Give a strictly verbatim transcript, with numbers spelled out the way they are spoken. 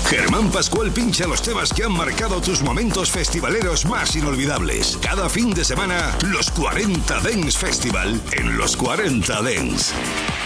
Germán Pascual pincha los temas que han marcado tus momentos festivaleros más inolvidables. Cada fin de semana, los cuarenta Dance Festival en los cuarenta Dance.